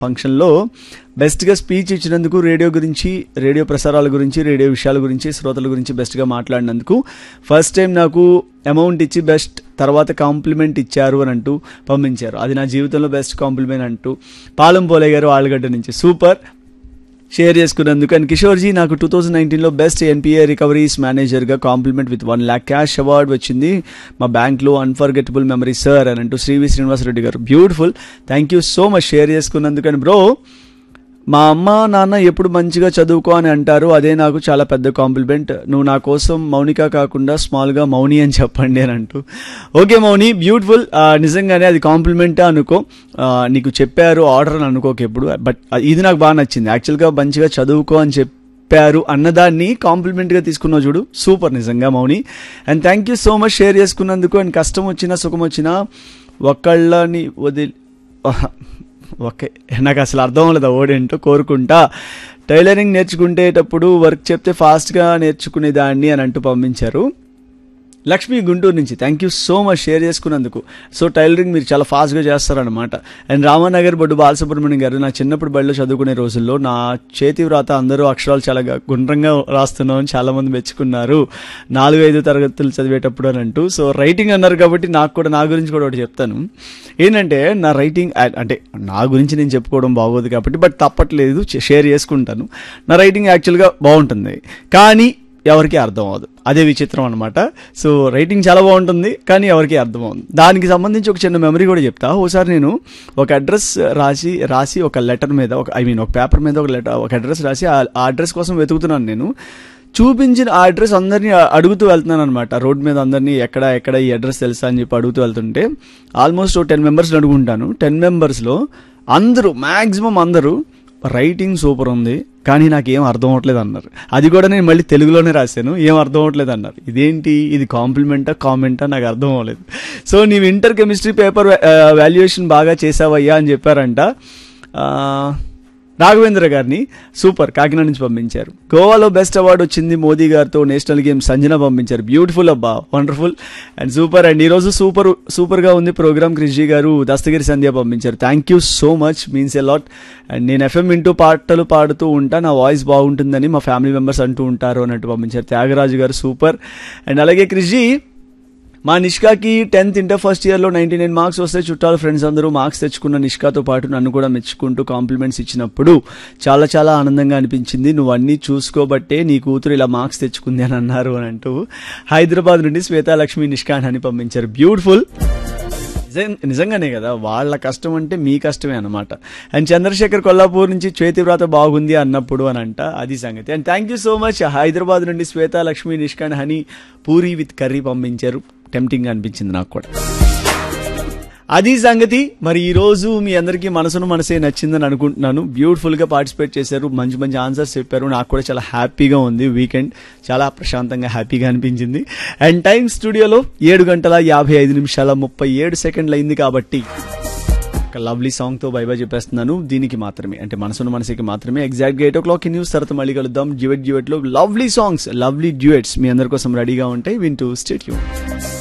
ఫంక్షన్లో బెస్ట్గా స్పీచ్ ఇచ్చినందుకు, రేడియో గురించి, రేడియో ప్రసారాల గురించి, రేడియో విషయాల గురించి, శ్రోతల గురించి బెస్ట్గా మాట్లాడినందుకు ఫస్ట్ టైం నాకు అమౌంట్ ఇచ్చి బెస్ట్ తర్వాత కాంప్లిమెంట్ ఇచ్చారు అని అంటూ పంపించారు. అది నా జీవితంలో బెస్ట్ కాంప్లిమెంట్ అంటూ పాలెం పోలే గారు ఆళ్ళగడ్డ నుంచి సూపర్ షేర్ చేసుకున్నందుకు. అండ్ కిషోర్జీ, నాకు 2019లో బెస్ట్ ఎన్పిఏ రికవరీస్ మేనేజర్గా complement with 1 lakh cash award వచ్చింది మా బ్యాంక్లో, అన్ఫర్గెటబుల్ మెమరీ సార్ అని అంటూ శ్రీవి శ్రీనివాసరెడ్డి గారు. Beautiful, thank you so much share చేసుకున్నందుకు. అండ్ బ్రో, మా అమ్మ నాన్న ఎప్పుడు మంచిగా చదువుకో అని అంటారు, అదే నాకు చాలా పెద్ద కాంప్లిమెంట్. నువ్వు నా కోసం మౌనిక కాకుండా స్మాల్గా మౌని అని చెప్పండి అని అంటూ. ఓకే మౌని, బ్యూటిఫుల్. నిజంగానే అది కాంప్లిమెంటే అనుకో, నీకు చెప్పారు ఆర్డర్ అని అనుకోక ఎప్పుడు. బట్ ఇది నాకు బాగా నచ్చింది. యాక్చువల్గా మంచిగా చదువుకో అని చెప్పారు అన్నదాన్ని కాంప్లిమెంట్గా తీసుకున్నావు చూడు, సూపర్ నిజంగా మౌని. And thank you so much share చేసుకున్నందుకు. అండ్ కష్టం వచ్చినా సుఖం వచ్చినా ఒకళ్ళని వదిలి, ఓకే నాకు అసలు అర్థం అవ్వలేదు ఓడేంటో, కోరుకుంటా టైలరింగ్ నేర్చుకునేటప్పుడు వర్క్ చెప్తే ఫాస్ట్గా నేర్చుకునేదాన్ని అని అంటూ పంపించారు లక్ష్మి గుంటూరు నుంచి. Thank you so much share చేసుకున్నందుకు. సో టైలరింగ్ మీరు చాలా ఫాస్ట్గా చేస్తారనమాట. అండ్ రామానగర్ బొడ్డు బాలసుబ్రహ్మణ్యం గారు, నా చిన్నప్పుడు బడిలో చదువుకునే రోజుల్లో నా చేతి వ్రాత అందరూ అక్షరాలు చాలా గుండ్రంగా రాస్తున్నామని చాలామంది మెచ్చుకున్నారు 4-5 తరగతులు చదివేటప్పుడు అని అంటూ. సో రైటింగ్ అన్నారు కాబట్టి నాకు కూడా నా గురించి కూడా ఒకటి చెప్తాను. ఏంటంటే నా రైటింగ్, అంటే నా గురించి నేను చెప్పుకోవడం బాగోదు కాబట్టి, బట్ తప్పట్లేదు షేర్ చేసుకుంటాను. నా రైటింగ్ యాక్చువల్గా బాగుంటుంది కానీ ఎవరికి అర్థం అవ్వదు, అదే విచిత్రం అనమాట. సో రైటింగ్ చాలా బాగుంటుంది కానీ ఎవరికి అర్థం అవ్వదు. దానికి సంబంధించి ఒక చిన్న మెమరీ కూడా చెప్తా. ఒకసారి నేను ఒక అడ్రస్ రాసి ఒక లెటర్ మీద, ఒక పేపర్ మీద ఒక అడ్రస్ రాసి ఆ అడ్రస్ కోసం వెతుకుతున్నాను. నేను చూపించిన ఆ అడ్రస్ అందరినీ అడుగుతూ వెళ్తున్నాను అనమాట. రోడ్ మీద అందరినీ ఎక్కడ ఈ అడ్రస్ తెలుసా అని చెప్పి అడుగుతూ వెళ్తుంటే ఆల్మోస్ట్ 10 మెంబర్స్ని అడుగుంటాను. 10 మెంబర్స్లో మ్యాక్సిమం అందరూ రైటింగ్ సూపర్ ఉంది కానీ నాకేం అర్థం అవ్వట్లేదు అన్నారు. అది కూడా నేను మళ్ళీ తెలుగులోనే రాశాను, ఏం అర్థం అవ్వట్లేదు అన్నారు. ఇదేంటి, ఇది కాంప్లిమెంటా కామెంటా నాకు అర్థం అవ్వలేదు. సో నీవు ఇంటర్ కెమిస్ట్రీ పేపర్ వాల్యుయేషన్ బాగా చేసావయ్యా అని చెప్పారంట రాఘవేంద్ర గారిని. సూపర్, కాకినాడ నుంచి పంపించారు. గోవాలో బెస్ట్ అవార్డు వచ్చింది మోదీ గారితో, నేషనల్ గేమ్స్ సంజన పంపించారు. బ్యూటిఫుల్ అబ్బా, వండర్ఫుల్ అండ్ సూపర్. అండ్ ఈరోజు సూపర్గా ఉంది ప్రోగ్రామ్. క్రిషి గారు దస్తగిరి సంధ్య పంపించారు. Thank you so much, means a lot. And నేను ఎఫ్ఎం వింటూ పాటలు పాడుతూ ఉంటా, నా వాయిస్ బాగుంటుందని మా ఫ్యామిలీ మెంబర్స్ అంటూ ఉంటారు అన్నట్టు పంపించారు. త్యాగరాజు గారు సూపర్. అండ్ అలాగే క్రిషి, మా నిష్కాకి 10th ఇంటర్ ఫస్ట్ ఇయర్లో 99 మార్క్స్ వస్తే చుట్టాలు ఫ్రెండ్స్ అందరూ మార్క్స్ తెచ్చుకున్న నిష్కాతో పాటు నన్ను కూడా మెచ్చుకుంటూ కాంప్లిమెంట్స్ ఇచ్చినప్పుడు చాలా చాలా ఆనందంగా అనిపించింది. నువ్వు అన్నీ చూసుకోబట్టే నీ కూతురు ఇలా మార్క్స్ తెచ్చుకుంది అని అన్నారు అని అంటూ హైదరాబాద్ నుండి శ్వేతాలక్ష్మి నిష్కాన్ అని పంపించారు. బ్యూటిఫుల్, నిజంగానే కదా, వాళ్ళ కష్టం అంటే మీ కష్టమే అనమాట. అండ్ చంద్రశేఖర్ కొల్లాపూర్ నుంచి చేతి వ్రాత బాగుంది అన్నప్పుడు అని అంట, అది సంగతి. And thank you so much Hyderabad నుండి Swetha Lakshmi నిష్కాన్ honey puri with curry పంపించారు. టెంప్టింగ్ అనిపించింది నాకు కూడా, అది సంగతి. మరి ఈరోజు మీ అందరికీ మనసే నచ్చిందని అనుకుంటున్నాను. బ్యూటిఫుల్గా పార్టిసిపేట్ చేశారు, మంచి మంచి ఆన్సర్స్ చెప్పారు. నాకు కూడా చాలా హ్యాపీగా ఉంది. వీకెండ్ చాలా ప్రశాంతంగా హ్యాపీగా అనిపించింది. అండ్ టైం స్టూడియోలో 7:55:37 అయింది కాబట్టి ఒక లవ్లీ సాంగ్తో బై బై చెప్పేస్తున్నాను. దీనికి మాత్రమే, అంటే మనసుకి మాత్రమే. ఎగ్జాక్ట్గా 8 o'clock న్యూస్ తర్వాత మళ్ళీ కలుద్దాం. డ్యూయెట్లో లవ్లీ సాంగ్స్, లవ్లీ డ్యూయెట్స్ మీ అందరి కోసం రెడీగా ఉంటాయి. వింటూ స్టే ట్యూన్.